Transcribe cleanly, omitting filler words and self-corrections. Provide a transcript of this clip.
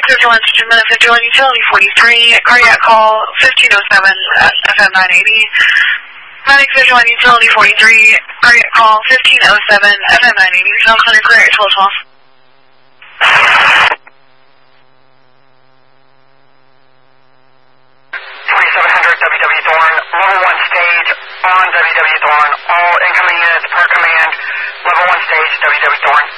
51, Minute 51, Utility 43, cardiac call 1507 at FM 980. Medic 51, Utility 43, cardiac call 1507 FM 980. Sound Center Clear 1212. 2700 WW Thorn, level 1 stage on WW Thorn. All incoming units per command, level 1 stage WW Thorn.